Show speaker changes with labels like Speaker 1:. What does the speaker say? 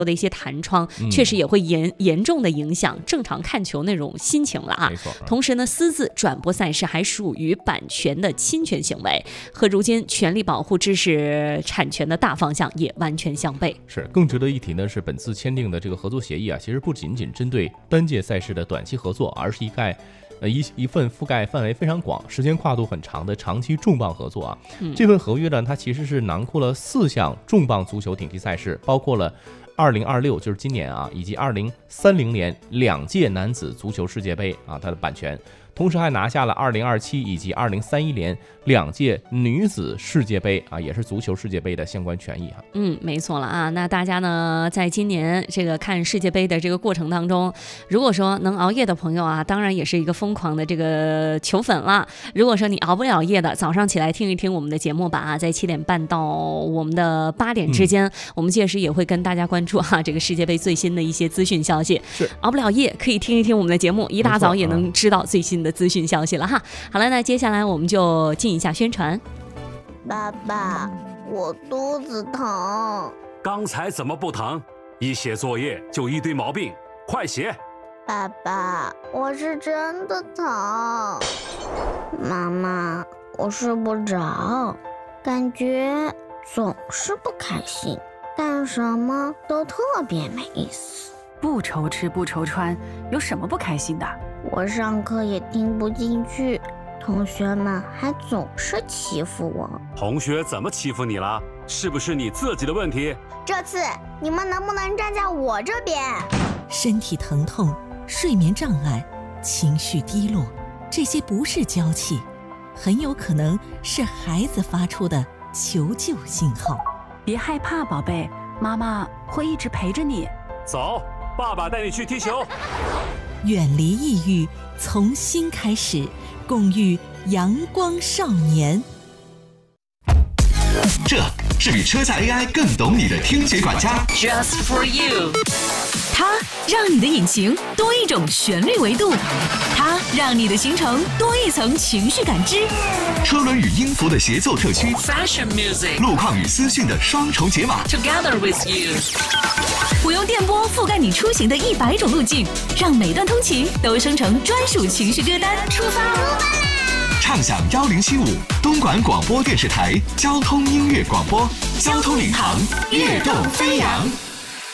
Speaker 1: 的一些弹窗，确实也会严重的影响正常看球那种心情了啊。
Speaker 2: 没错。
Speaker 1: 同时呢，私自转播赛事还属于版权的侵权行为，和如今权利保护知识产权的大方向也完全相悖。
Speaker 2: 是，更值得一提呢是本次签订的这个合作协议啊，其实不仅仅针对单届赛事的短期合作，而是一份覆盖范围非常广、时间跨度很长的长期重磅合作啊。这份合约呢，它其实是囊括了4项重磅足球顶级赛事，包括了2026就是今年啊，以及2030年2届男子足球世界杯啊，它的版权。同时还拿下了2027以及2031年2届女子世界杯啊，也是足球世界杯的相关权益哈。
Speaker 1: 没错了啊。那大家呢，在今年这个看世界杯的这个过程当中，如果说能熬夜的朋友啊，当然也是一个疯狂的这个球粉了。如果说你熬不了夜的，早上起来听一听我们的节目吧啊，在7点半到我们的8点之间，我们届时也会跟大家关注这个世界杯最新的一些资讯消息。
Speaker 2: 是，
Speaker 1: 熬不了夜可以听一听我们的节目，一大早也能知道最新的资讯消息了哈。好了，那接下来我们就进一下宣传。
Speaker 3: 爸爸，我肚子疼。
Speaker 4: 刚才怎么不疼？一写作业就一堆毛病，快写。
Speaker 3: 爸爸，我是真的疼。妈妈，我睡不着，感觉总是不开心，干什么都特别没意思。
Speaker 5: 不愁吃不愁穿，有什么不开心的？
Speaker 3: 我上课也听不进去，同学们还总是欺负我。
Speaker 4: 同学怎么欺负你了？是不是你自己的问题？
Speaker 3: 这次你们能不能站在我这边？
Speaker 6: 身体疼痛、睡眠障碍、情绪低落，这些不是娇气，很有可能是孩子发出的求救信号。
Speaker 5: 别害怕，宝贝，妈妈会一直陪着你。
Speaker 4: 走，爸爸带你去踢球。
Speaker 6: 远离抑郁，从新开始，共育阳光少年。
Speaker 7: 这是比车载 AI 更懂你的听觉管家
Speaker 8: Just for you。 它让你的引擎多一种旋律维度，它让你的行程多一层情绪感知。
Speaker 7: 车轮与音符的协奏特区，
Speaker 8: Fashion music，
Speaker 7: 路况与资讯的双重解码
Speaker 8: Together with you。 我用电波覆盖你出行的100种路径，让每段通勤都生成专属情绪歌单。出发啦！
Speaker 7: 畅享1075东莞广播电视台交通音乐广播，交通领航，跃动飞扬。